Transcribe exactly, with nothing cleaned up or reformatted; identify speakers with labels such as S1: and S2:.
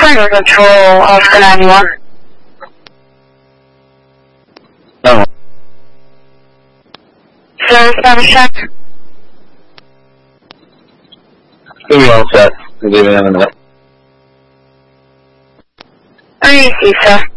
S1: Fire Control, Oscar ninety-one.
S2: No.
S1: Service damage check.
S2: Give me all set. I'll give you in a minute.
S1: Three, sir.